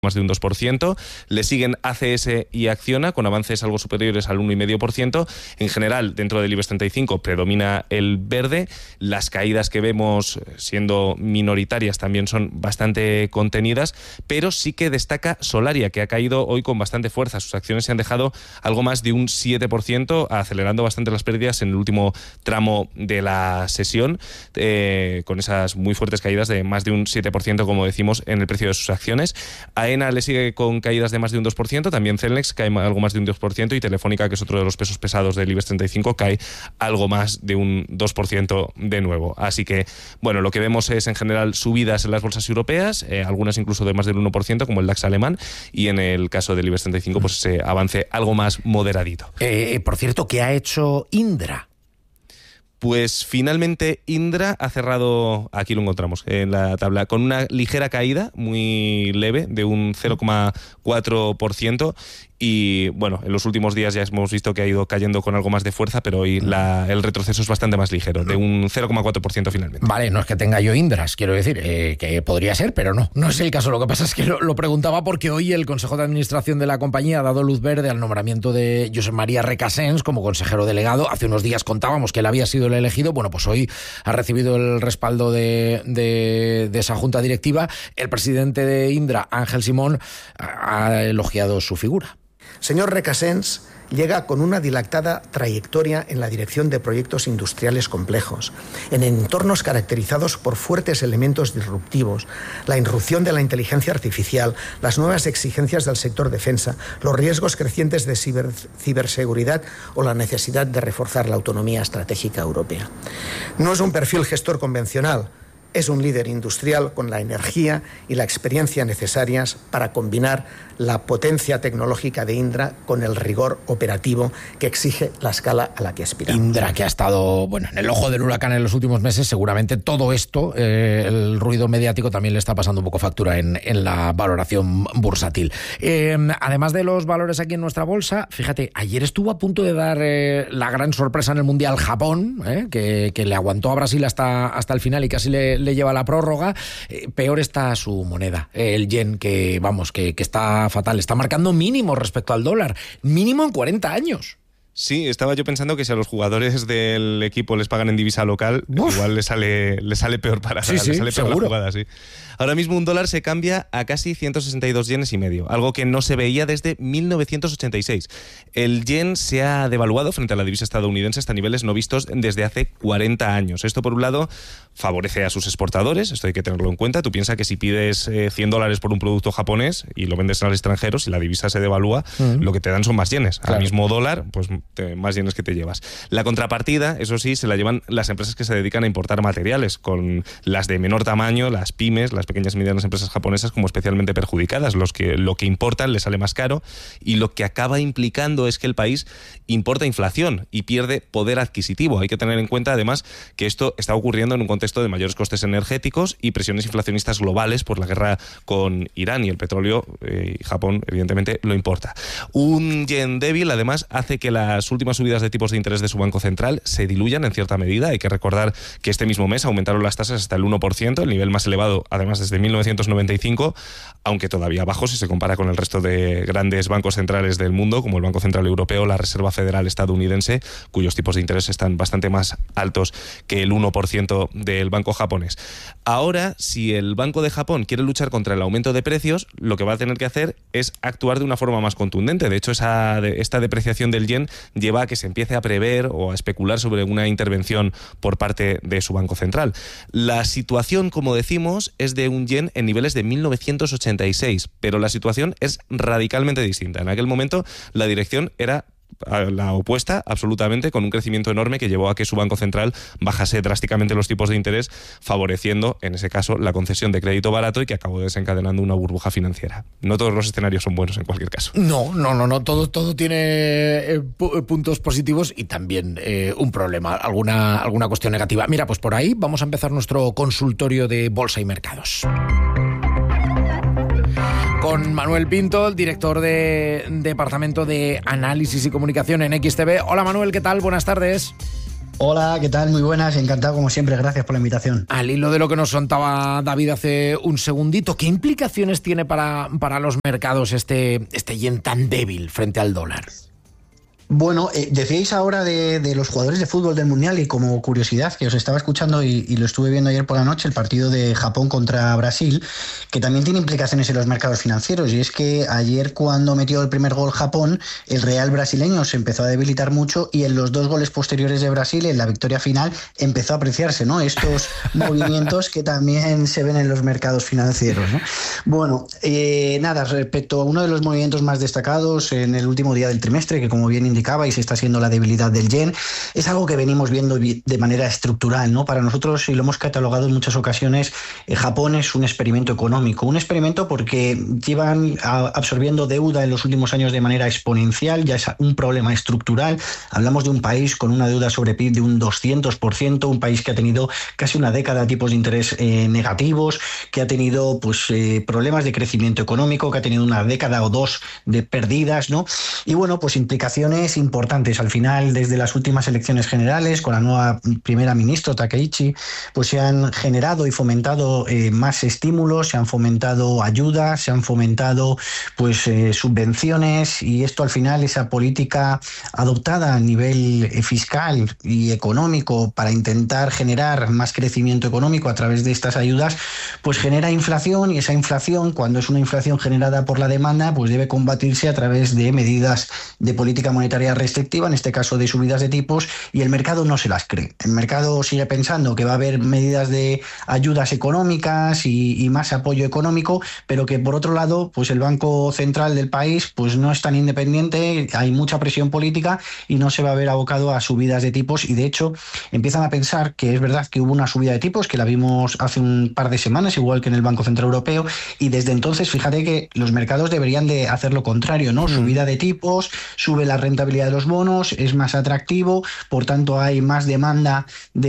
más de un 2%. Le siguen ACS y Acciona, con avances algo superiores al 1,5%. En general, dentro del IBEX 35 predomina el verde. Las caídas que vemos, siendo minoritarias, también son bastante contenidas, pero sí que destaca Solaria, que ha caído hoy con bastante fuerza. Sus acciones se han dejado algo más de un 7%, acelerando bastante las pérdidas en el último tramo de la sesión, con esas muy fuertes caídas de más de un 7%, como decimos, en el precio de sus acciones. AENA le sigue con caídas de más de un 2%, también Celnex cae algo más de un 2%, y Telefónica, que es otro de los pesos pesados del IBEX 35, cae algo más de un 2% de nuevo. Así que, bueno, lo que vemos es en general subidas en las bolsas europeas, algunas incluso de más del 1%, como el DAX alemán, y en el caso del IBEX 35, pues ese avance algo más moderadito. Por cierto, ¿qué ha hecho Indra? Pues finalmente Indra ha cerrado, aquí lo encontramos en la tabla, con una ligera caída, muy leve, de un 0,4%. Y bueno, en los últimos días ya hemos visto que ha ido cayendo con algo más de fuerza, pero hoy el retroceso es bastante más ligero, de un 0,4% finalmente. Vale, no es que tenga yo Indras, quiero decir, que podría ser, pero no es el caso. Lo que pasa es que lo preguntaba porque hoy el Consejo de Administración de la compañía ha dado luz verde al nombramiento de Josep María Recasens como consejero delegado. Hace unos días contábamos que él había sido el elegido. Bueno, pues hoy ha recibido el respaldo de esa junta directiva. El presidente de Indra, Ángel Simón, ha elogiado su figura. Señor Recasens llega con una dilatada trayectoria en la dirección de proyectos industriales complejos, en entornos caracterizados por fuertes elementos disruptivos, la irrupción de la inteligencia artificial, las nuevas exigencias del sector defensa, los riesgos crecientes de ciberseguridad o la necesidad de reforzar la autonomía estratégica europea. No es un perfil gestor convencional. Es un líder industrial con la energía y la experiencia necesarias para combinar la potencia tecnológica de Indra con el rigor operativo que exige la escala a la que aspira. Indra, que ha estado en el ojo del huracán en los últimos meses, seguramente todo esto, el ruido mediático, también le está pasando un poco factura en la valoración bursátil. Además de los valores aquí en nuestra bolsa, fíjate, ayer estuvo a punto de dar la gran sorpresa en el Mundial Japón, que le aguantó a Brasil hasta el final y casi le lleva la prórroga. Peor está su moneda, el yen, que está fatal, está marcando mínimo respecto al dólar, mínimo en 40 años. Sí, estaba yo pensando que si a los jugadores del equipo les pagan en divisa local, igual le sale peor para sí, le sale peor seguro. la jugada, sí. Ahora mismo un dólar se cambia a casi 162 yenes y medio, algo que no se veía desde 1986. El yen se ha devaluado frente a la divisa estadounidense hasta niveles no vistos desde hace 40 años. Esto, por un lado, favorece a sus exportadores, esto hay que tenerlo en cuenta. Tú piensas que si pides $100 por un producto japonés y lo vendes al extranjero, si la divisa se devalúa, lo que te dan son más yenes. Claro. Al mismo dólar, pues más yenes que te llevas. La contrapartida, eso sí, se la llevan las empresas que se dedican a importar materiales, con las de menor tamaño, las pymes, las pequeñas y medianas empresas japonesas, como especialmente perjudicadas. Lo que importan les sale más caro, y lo que acaba implicando es que el país importa inflación y pierde poder adquisitivo. Hay que tener en cuenta, además, que esto está ocurriendo en un contexto de mayores costes energéticos y presiones inflacionistas globales por la guerra con Irán, y el petróleo, y Japón, evidentemente, lo importa. Un yen débil, además, hace que las últimas subidas de tipos de interés de su Banco Central se diluyan en cierta medida. Hay que recordar que este mismo mes aumentaron las tasas hasta el 1%, el nivel más elevado, además, desde 1995, aunque todavía bajo si se compara con el resto de grandes bancos centrales del mundo, como el Banco Central Europeo, la Reserva Federal estadounidense, cuyos tipos de interés están bastante más altos que el 1% del banco japonés. Ahora, si el Banco de Japón quiere luchar contra el aumento de precios, lo que va a tener que hacer es actuar de una forma más contundente. De hecho, esta depreciación del yen lleva a que se empiece a prever o a especular sobre una intervención por parte de su Banco Central. La situación, como decimos, es de un yen en niveles de 1986, pero la situación es radicalmente distinta. En aquel momento la dirección era la opuesta, absolutamente, con un crecimiento enorme que llevó a que su Banco Central bajase drásticamente los tipos de interés, favoreciendo, en ese caso, la concesión de crédito barato, y que acabó desencadenando una burbuja financiera. No todos los escenarios son buenos en cualquier caso. No. Todo tiene puntos positivos y también un problema, alguna cuestión negativa. Mira, pues por ahí vamos a empezar nuestro consultorio de Bolsa y Mercados. Con Manuel Pinto, el director de Departamento de Análisis y Comunicación en XTB. Hola Manuel, ¿qué tal? Buenas tardes. Hola, ¿qué tal? Muy buenas, encantado como siempre, gracias por la invitación. Al hilo de lo que nos contaba David hace un segundito, ¿qué implicaciones tiene para los mercados este yen tan débil frente al dólar? Bueno, decíais ahora de los jugadores de fútbol del Mundial y como curiosidad, que os estaba escuchando y lo estuve viendo ayer por la noche, el partido de Japón contra Brasil, que también tiene implicaciones en los mercados financieros, y es que ayer cuando metió el primer gol Japón, el real brasileño se empezó a debilitar mucho y en los 2 goles posteriores de Brasil, en la victoria final, empezó a apreciarse, ¿no?, estos movimientos que también se ven en los mercados financieros, ¿no? Bueno, nada, respecto a uno de los movimientos más destacados en el último día del trimestre, que como bien indicaba, y se está haciendo la debilidad del yen, es algo que venimos viendo de manera estructural, ¿no? Para nosotros, y lo hemos catalogado en muchas ocasiones, Japón es un experimento económico, un experimento porque llevan absorbiendo deuda en los últimos años de manera exponencial, ya es un problema estructural. Hablamos de un país con una deuda sobre PIB de un 200%, un país que ha tenido casi una década de tipos de interés negativos, que ha tenido problemas de crecimiento económico, que ha tenido una década o 2 de pérdidas, ¿no? Y bueno, pues implicaciones importantes. Al final, desde las últimas elecciones generales, con la nueva primera ministra, Takaichi, pues se han generado y fomentado más estímulos, se han fomentado ayudas, se han fomentado subvenciones, y esto al final, esa política adoptada a nivel fiscal y económico para intentar generar más crecimiento económico a través de estas ayudas, pues genera inflación, y esa inflación, cuando es una inflación generada por la demanda, pues debe combatirse a través de medidas de política monetaria restrictiva, en este caso de subidas de tipos, y el mercado no se las cree. El mercado sigue pensando que va a haber medidas de ayudas económicas y más apoyo económico, pero que por otro lado, pues el Banco Central del país pues no es tan independiente, hay mucha presión política y no se va a ver abocado a subidas de tipos, y de hecho empiezan a pensar que es verdad que hubo una subida de tipos, que la vimos hace un par de semanas, igual que en el Banco Central Europeo, y desde entonces fíjate que los mercados deberían de hacer lo contrario, ¿no? Subida de tipos, sube la rentabilidad de los bonos, es más atractivo, por tanto hay más demanda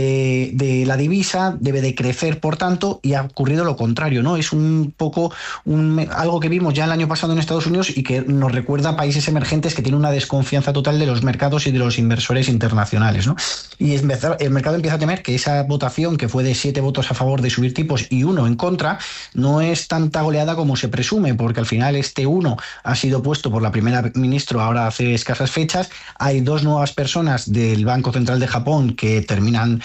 de la divisa, debe de crecer por tanto, y ha ocurrido lo contrario, ¿no? Es un poco algo que vimos ya el año pasado en Estados Unidos y que nos recuerda a países emergentes que tienen una desconfianza total de los mercados y de los inversores internacionales, ¿no? Y el mercado empieza a temer que esa votación, que fue de 7 votos a favor de subir tipos y 1 en contra, no es tanta goleada como se presume, porque al final este 1 ha sido puesto por la primera ministra ahora hace escasas fechas. Hay 2 nuevas personas del Banco Central de Japón que terminan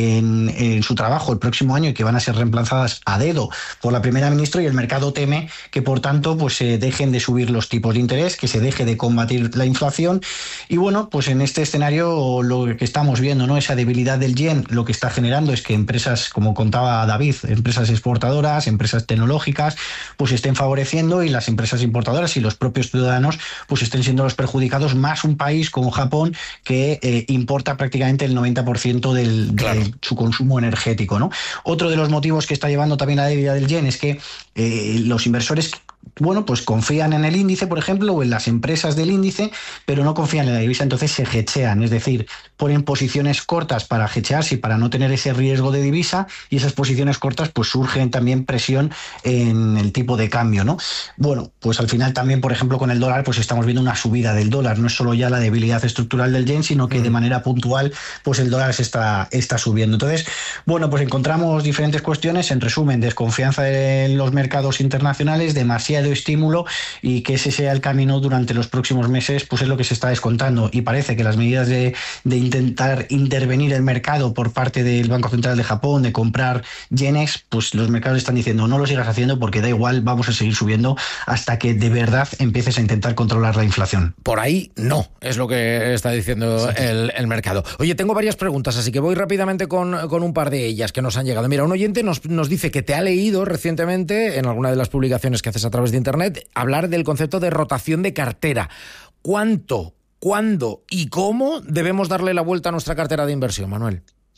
en su trabajo el próximo año y que van a ser reemplazadas a dedo por la primera ministra, y el mercado teme que por tanto pues se dejen de subir los tipos de interés, que se deje de combatir la inflación. Y bueno, pues en este escenario lo que estamos viendo, ¿no?, esa debilidad del yen, lo que está generando es que empresas, como contaba David, empresas exportadoras, empresas tecnológicas, pues se estén favoreciendo, y las empresas importadoras y los propios ciudadanos pues estén siendo los perjudicados, más un país como Japón que importa prácticamente el 90% de su consumo energético, ¿no? Otro de los motivos que está llevando también a la debilidad del yen es que los inversores pues confían en el índice, por ejemplo, o en las empresas del índice, pero no confían en la divisa, entonces se hedgean, es decir, ponen posiciones cortas para hedgearse y para no tener ese riesgo de divisa, y esas posiciones cortas pues surgen también presión en el tipo de cambio, ¿no? Bueno, pues al final también, por ejemplo, con el dólar pues estamos viendo una subida del dólar, no es solo ya la debilidad estructural del yen, sino que de manera puntual pues el dólar se está subiendo. Entonces, bueno, pues encontramos diferentes cuestiones, en resumen, desconfianza en los mercados internacionales, demasiado estímulo, y que ese sea el camino durante los próximos meses, pues es lo que se está descontando, y parece que las medidas de intentar intervenir el mercado por parte del Banco Central de Japón, de comprar yenes, pues los mercados están diciendo no lo sigas haciendo porque da igual, vamos a seguir subiendo hasta que de verdad empieces a intentar controlar la inflación. Por ahí no, es lo que está diciendo el mercado. Oye, tengo varias preguntas, así que voy rápidamente con un par de ellas que nos han llegado. Mira, un oyente nos dice que te ha leído recientemente en alguna de las publicaciones que haces a través de internet hablar del concepto de rotación de cartera. ¿Cuánto, cuándo y cómo debemos darle la vuelta a nuestra cartera de inversión, Manuel?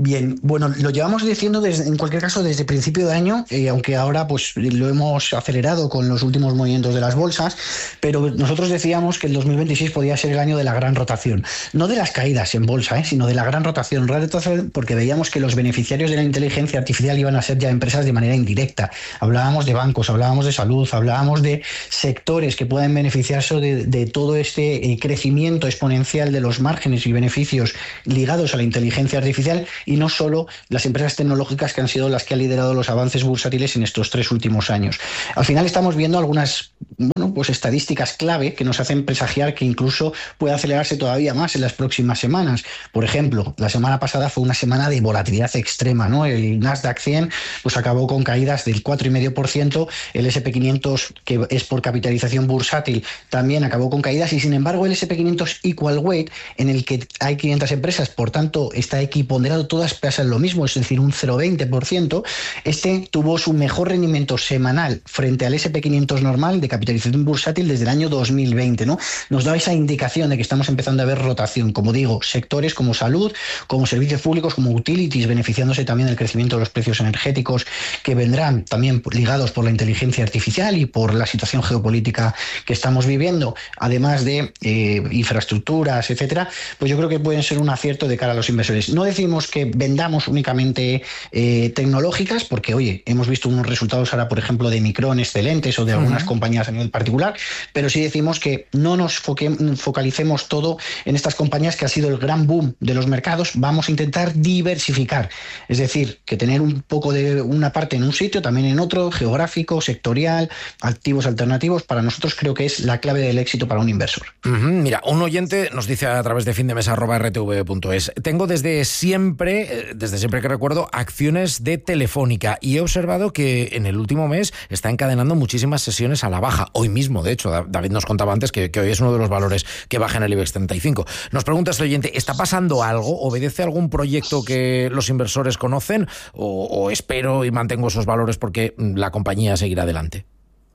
Bien, bueno, lo llevamos diciendo en cualquier caso desde principio de año, aunque ahora pues lo hemos acelerado con los últimos movimientos de las bolsas, pero nosotros decíamos que el 2026 podía ser el año de la gran rotación, no de las caídas en bolsa, sino de la gran rotación, porque veíamos que los beneficiarios de la inteligencia artificial iban a ser ya empresas de manera indirecta. Hablábamos de bancos, hablábamos de salud, hablábamos de sectores que pueden beneficiarse de todo este crecimiento exponencial de los márgenes y beneficios ligados a la inteligencia artificial, y no solo las empresas tecnológicas que han sido las que han liderado los avances bursátiles en estos 3 últimos años. Al final estamos viendo algunas estadísticas clave que nos hacen presagiar que incluso puede acelerarse todavía más en las próximas semanas. Por ejemplo, la semana pasada fue una semana de volatilidad extrema, ¿no? El Nasdaq 100 pues acabó con caídas del 4,5%, el S&P 500, que es por capitalización bursátil, también acabó con caídas, y sin embargo el S&P 500 Equal Weight, en el que hay 500 empresas, por tanto está equiponderado, todas pesan lo mismo, es decir, un 0,20%, este tuvo su mejor rendimiento semanal frente al S&P 500 normal de capitalización bursátil desde el año 2020, ¿no? Nos da esa indicación de que estamos empezando a ver rotación, como digo, sectores como salud, como servicios públicos, como utilities, beneficiándose también del crecimiento de los precios energéticos, que vendrán también ligados por la inteligencia artificial y por la situación geopolítica que estamos viviendo, además de infraestructuras, etcétera. Pues yo creo que pueden ser un acierto de cara a los inversores. No decimos que vendamos únicamente tecnológicas, porque oye, hemos visto unos resultados ahora, por ejemplo, de Micron excelentes o de algunas compañías a nivel particular, pero sí decimos que no nos focalicemos todo en estas compañías, que ha sido el gran boom de los mercados. Vamos a intentar diversificar, es decir, que tener un poco de una parte en un sitio, también en otro, geográfico, sectorial, activos alternativos. Para nosotros creo que es la clave del éxito para un inversor. Mira, un oyente nos dice a través de findemesa@rtv.es: tengo desde siempre que recuerdo, acciones de Telefónica, y he observado que en el último mes está encadenando muchísimas sesiones a la baja. Hoy mismo, de hecho, David nos contaba antes que hoy es uno de los valores que baja en el IBEX 35. Nos pregunta este oyente: ¿está pasando algo? ¿Obedece a algún proyecto que los inversores conocen? ¿O espero y mantengo esos valores porque la compañía seguirá adelante?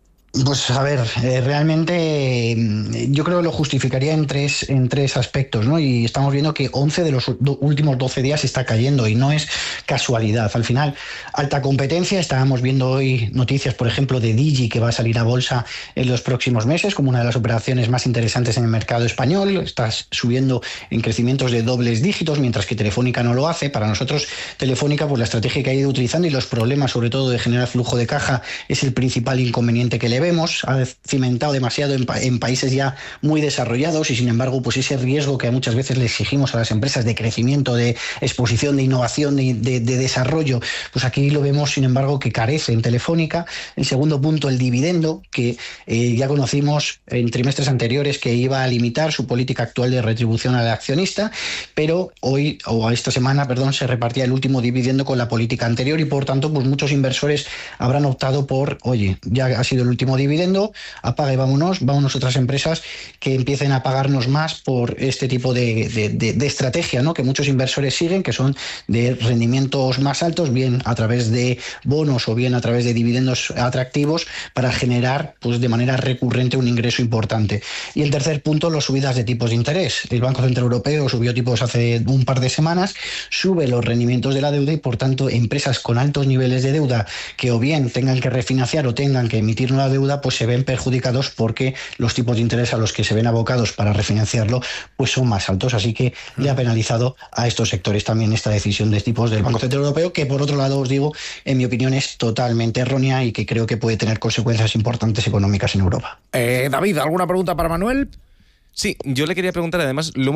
Pues a ver, realmente yo creo que lo justificaría en tres aspectos, ¿no? Y estamos viendo que 11 de los últimos 12 días está cayendo, y no es casualidad. Al final, alta competencia. Estábamos viendo hoy noticias, por ejemplo, de Digi, que va a salir a bolsa en los próximos meses como una de las operaciones más interesantes en el mercado español. Está subiendo en crecimientos de dobles dígitos, mientras que Telefónica no lo hace. Para nosotros, Telefónica, pues la estrategia que ha ido utilizando y los problemas, sobre todo de generar flujo de caja, es el principal inconveniente que le vemos. Ha cimentado demasiado en países ya muy desarrollados, y sin embargo pues ese riesgo que muchas veces le exigimos a las empresas de crecimiento, de exposición, de innovación, de desarrollo, pues aquí lo vemos sin embargo que carece en Telefónica. En segundo punto, el dividendo, que ya conocimos en trimestres anteriores que iba a limitar su política actual de retribución al accionista, pero hoy, o esta semana, perdón, se repartía el último dividendo con la política anterior, y por tanto pues muchos inversores habrán optado por, oye, ya ha sido el último dividendo, apaga y vámonos a otras empresas que empiecen a pagarnos más por este tipo de estrategia, ¿no? Que muchos inversores siguen, que son de rendimientos más altos, bien a través de bonos o bien a través de dividendos atractivos, para generar pues de manera recurrente un ingreso importante. Y el tercer punto, las subidas de tipos de interés. El Banco Central Europeo subió tipos hace un par de semanas, sube los rendimientos de la deuda, y por tanto empresas con altos niveles de deuda que o bien tengan que refinanciar o tengan que emitir nueva deuda, pues se ven perjudicados, porque los tipos de interés a los que se ven abocados para refinanciarlo pues son más altos. Así que le ha penalizado a estos sectores también esta decisión de tipos del Banco Central Europeo, que por otro lado os digo, en mi opinión es totalmente errónea y que creo que puede tener consecuencias importantes económicas en Europa. David, ¿alguna pregunta para Manuel? Sí, yo le quería preguntar, además, lo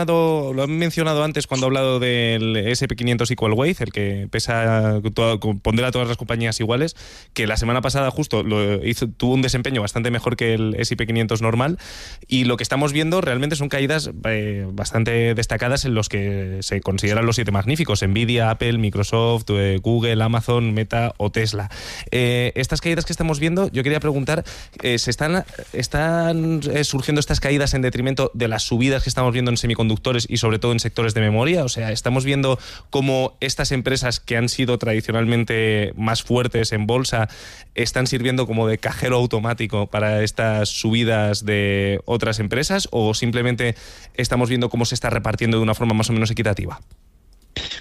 han mencionado antes cuando ha hablado del S&P 500 Equal Weight, el que pondera todas las compañías iguales, que la semana pasada justo tuvo un desempeño bastante mejor que el S&P 500 normal, y lo que estamos viendo realmente son caídas bastante destacadas en los que se consideran los 7 magníficos: Nvidia, Apple, Microsoft, Google, Amazon, Meta o Tesla. Estas caídas que estamos viendo, yo quería preguntar, ¿están surgiendo estas caídas en detrimento de las subidas que estamos viendo en semiconductores y sobre todo en sectores de memoria? O sea, estamos viendo cómo estas empresas que han sido tradicionalmente más fuertes en bolsa están sirviendo como de cajero automático para estas subidas de otras empresas, o simplemente estamos viendo cómo se está repartiendo de una forma más o menos equitativa.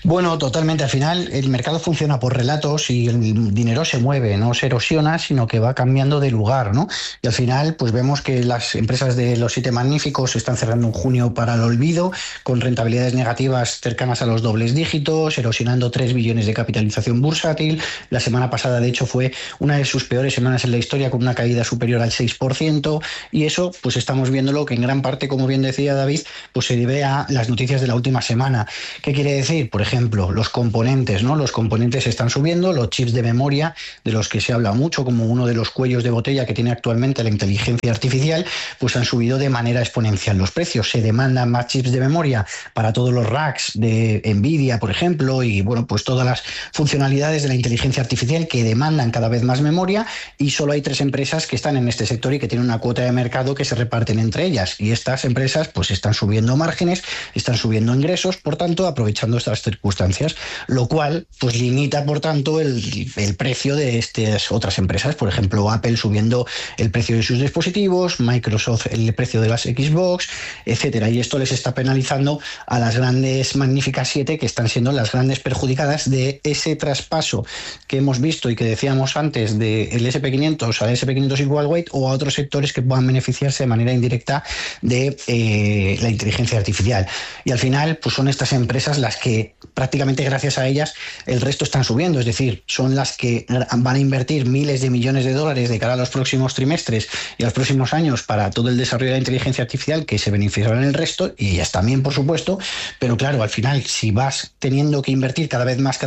Bueno, totalmente. Al final el mercado funciona por relatos y el dinero se mueve, no se erosiona, sino que va cambiando de lugar, ¿no? Y al final pues vemos que las empresas de los 7 magníficos se están cerrando en junio para el olvido, con rentabilidades negativas cercanas a los dobles dígitos, erosionando 3 billones de capitalización bursátil. La semana pasada, de hecho, fue una de sus peores semanas en la historia, con una caída superior al 6%, y eso pues estamos viéndolo que en gran parte, como bien decía David, pues se debe a las noticias de la última semana. ¿Qué quiere decir? Por ejemplo, los componentes, ¿no? Los componentes están subiendo, los chips de memoria, de los que se habla mucho como uno de los cuellos de botella que tiene actualmente la inteligencia artificial, pues han subido de manera exponencial los precios. Se demandan más chips de memoria para todos los racks de Nvidia, por ejemplo, y bueno, pues todas las funcionalidades de la inteligencia artificial que demandan cada vez más memoria, y solo hay 3 empresas que están en este sector y que tienen una cuota de mercado que se reparten entre ellas, y estas empresas pues están subiendo márgenes, están subiendo ingresos, por tanto aprovechando estas circunstancias, lo cual pues limita por tanto el precio de estas otras empresas. Por ejemplo, Apple subiendo el precio de sus dispositivos, Microsoft el precio de las Xbox, etcétera, y esto les está penalizando a las grandes magníficas 7, que están siendo las grandes perjudicadas de ese traspaso que hemos visto y que decíamos antes del SP500 al SP500 Equal Weight, o a otros sectores que puedan beneficiarse de manera indirecta de la inteligencia artificial. Y al final pues son estas empresas las que prácticamente gracias a ellas el resto están subiendo, es decir, son las que van a invertir miles de millones de dólares de cara a los próximos trimestres y a los próximos años para todo el desarrollo de la inteligencia artificial, que se beneficiarán el resto, y ellas también, por supuesto, pero claro, al final, si vas teniendo que invertir cada vez más,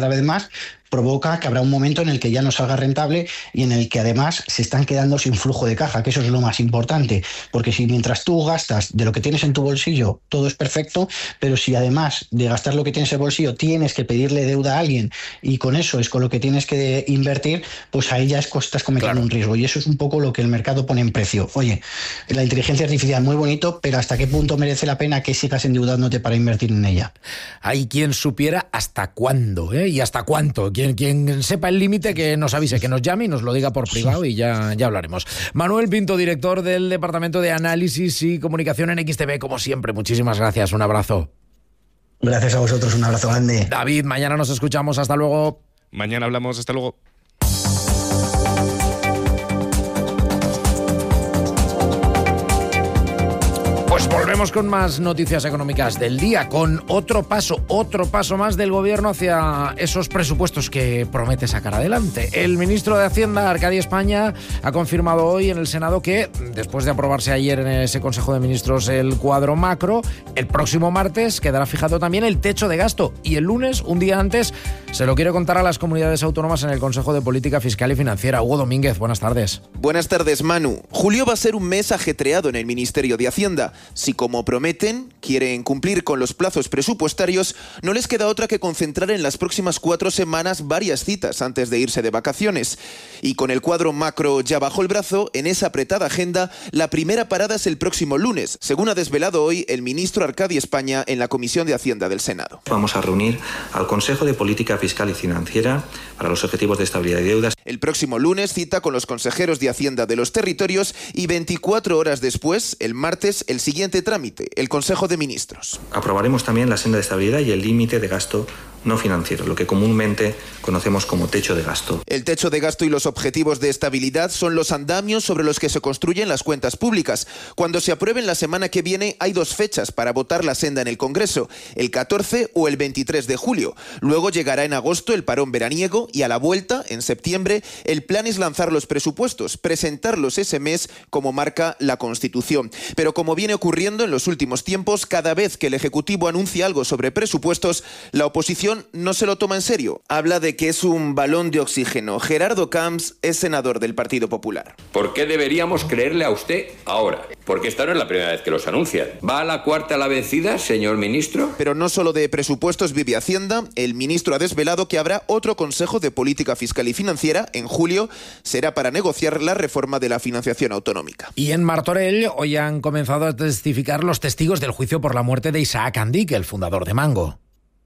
provoca que habrá un momento en el que ya no salga rentable y en el que además se están quedando sin flujo de caja, que eso es lo más importante, porque si mientras tú gastas de lo que tienes en tu bolsillo todo es perfecto, pero si además de gastar lo que tienes en el bolsillo tienes que pedirle deuda a alguien y con eso es con lo que tienes que invertir, pues ahí ya estás cometiendo un riesgo, y eso es un poco lo que el mercado pone en precio. Oye, la inteligencia artificial muy bonito, pero ¿hasta qué punto merece la pena que sigas endeudándote para invertir en ella? Hay quien supiera hasta cuándo, y hasta cuánto. Quien sepa el límite, que nos avise, que nos llame y nos lo diga por privado, y ya hablaremos. Manuel Pinto, director del Departamento de Análisis y Comunicación en XTB, como siempre, muchísimas gracias, un abrazo. Gracias a vosotros, un abrazo grande. David, mañana nos escuchamos, hasta luego. Mañana hablamos, hasta luego. Pues volvemos con más noticias económicas del día, con otro paso más del gobierno hacia esos presupuestos que promete sacar adelante. El ministro de Hacienda, Arcadio España, ha confirmado hoy en el Senado que, después de aprobarse ayer en ese Consejo de Ministros el cuadro macro, el próximo martes quedará fijado también el techo de gasto, y el lunes, un día antes, se lo quiere contar a las comunidades autónomas en el Consejo de Política Fiscal y Financiera. Hugo Domínguez, buenas tardes. Buenas tardes, Manu. Julio va a ser un mes ajetreado en el Ministerio de Hacienda. Si, como prometen, quieren cumplir con los plazos presupuestarios, no les queda otra que concentrar en las próximas 4 semanas varias citas antes de irse de vacaciones. Y con el cuadro macro ya bajo el brazo, en esa apretada agenda, la primera parada es el próximo lunes, según ha desvelado hoy el ministro Arcadio España en la Comisión de Hacienda del Senado. Vamos a reunir al Consejo de Política Fiscal y Financiera para los objetivos de estabilidad y deudas. El próximo lunes cita con los consejeros de Hacienda de los territorios y 24 horas después, el martes, el siguiente trámite, el Consejo de Ministros. Aprobaremos también la senda de estabilidad y el límite de gasto no financiero, lo que comúnmente conocemos como techo de gasto. El techo de gasto y los objetivos de estabilidad son los andamios sobre los que se construyen las cuentas públicas. Cuando se aprueben la semana que viene, hay 2 fechas para votar la senda en el Congreso, el 14 o el 23 de julio. Luego llegará en agosto el parón veraniego y a la vuelta, en septiembre, el plan es lanzar los presupuestos, presentarlos ese mes como marca la Constitución. Pero como viene ocurriendo en los últimos tiempos, cada vez que el Ejecutivo anuncia algo sobre presupuestos, la oposición no se lo toma en serio. Habla de que es un balón de oxígeno. Gerardo Camps es senador del Partido Popular. ¿Por qué deberíamos creerle a usted ahora? Porque esta no es la primera vez que los anuncian. ¿Va a la cuarta la vencida, señor ministro? Pero no solo de presupuestos vive Hacienda. El ministro ha desvelado que habrá otro Consejo de Política Fiscal y Financiera en julio. Será para negociar la reforma de la financiación autonómica. Y en Martorell hoy han comenzado a testificar los testigos del juicio por la muerte de Isaac Andic, el fundador de Mango.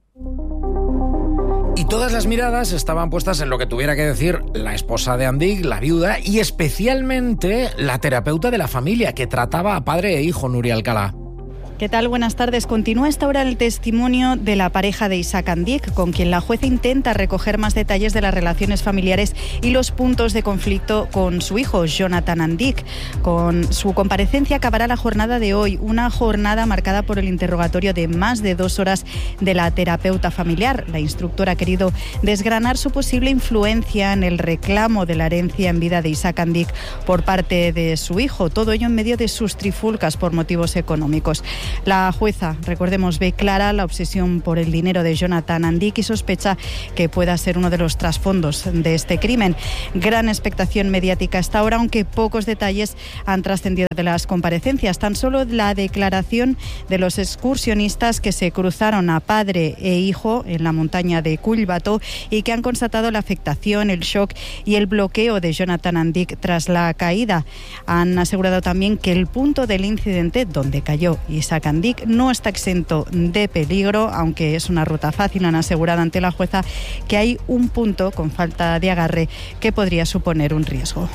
Y todas las miradas estaban puestas en lo que tuviera que decir la esposa de Andic, la viuda, y especialmente la terapeuta de la familia que trataba a padre e hijo, Nuria Alcalá. ¿Qué tal? Buenas tardes. Continúa esta hora el testimonio de la pareja de Isaac Andic, con quien la jueza intenta recoger más detalles de las relaciones familiares y los puntos de conflicto con su hijo, Jonathan Andic. Con su comparecencia acabará la jornada de hoy, una jornada marcada por el interrogatorio de más de 2 horas de la terapeuta familiar. La instructora ha querido desgranar su posible influencia en el reclamo de la herencia en vida de Isaac Andic por parte de su hijo. Todo ello en medio de sus trifulcas por motivos económicos. La jueza, recordemos, ve clara la obsesión por el dinero de Jonathan Andic y sospecha que pueda ser uno de los trasfondos de este crimen. Gran expectación mediática hasta ahora, aunque pocos detalles han trascendido de las comparecencias. Tan solo la declaración de los excursionistas que se cruzaron a padre e hijo en la montaña de Collbató y que han constatado la afectación, el shock y el bloqueo de Jonathan Andic tras la caída. Han asegurado también que el punto del incidente donde cayó Isaac Andic no está exento de peligro, aunque es una ruta fácil. Han asegurado ante la jueza que hay un punto con falta de agarre que podría suponer un riesgo.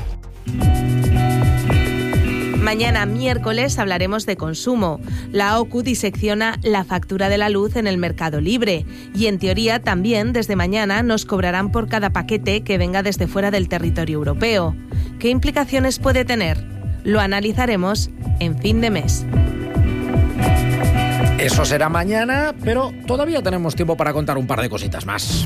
Mañana, miércoles, hablaremos de consumo. La OCU disecciona la factura de la luz en el mercado libre y, en teoría, también desde mañana nos cobrarán por cada paquete que venga desde fuera del territorio europeo. ¿Qué implicaciones puede tener? Lo analizaremos en fin de mes. Eso será mañana, pero todavía tenemos tiempo para contar un par de cositas más.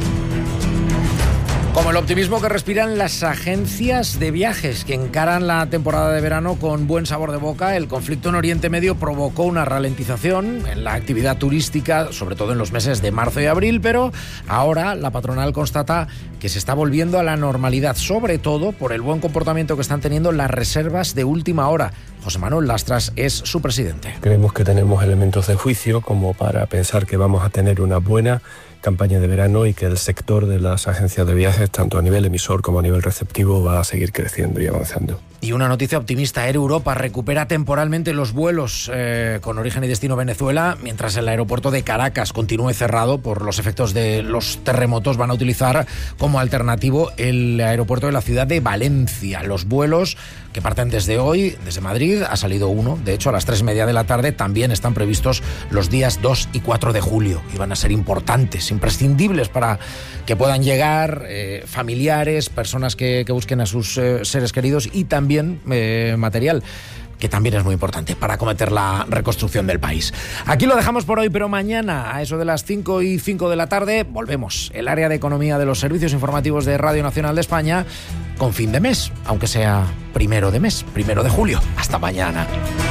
Como el optimismo que respiran las agencias de viajes que encaran la temporada de verano con buen sabor de boca, el conflicto en Oriente Medio provocó una ralentización en la actividad turística, sobre todo en los meses de marzo y abril, pero ahora la patronal constata que se está volviendo a la normalidad, sobre todo por el buen comportamiento que están teniendo las reservas de última hora. José Manuel Lastras es su presidente. Creemos que tenemos elementos de juicio como para pensar que vamos a tener una buena campaña de verano y que el sector de las agencias de viajes, tanto a nivel emisor como a nivel receptivo, va a seguir creciendo y avanzando. Y una noticia optimista: Air Europa recupera temporalmente los vuelos con origen y destino Venezuela, mientras el aeropuerto de Caracas continúe cerrado por los efectos de los terremotos. Van a utilizar como alternativo el aeropuerto de la ciudad de Valencia. Los vuelos que parten desde hoy, desde Madrid, ha salido uno, de hecho a las 3:30 de la tarde, también están previstos los días 2 y 4 de julio y van a ser importantes, imprescindibles para que puedan llegar familiares, personas que busquen a sus seres queridos y también material, que también es muy importante para acometer la reconstrucción del país. Aquí lo dejamos por hoy, pero mañana, a eso de las 5:05 de la tarde, volvemos. El área de economía de los servicios informativos de Radio Nacional de España, con fin de mes, aunque sea 1 de mes, 1 de julio. Hasta mañana.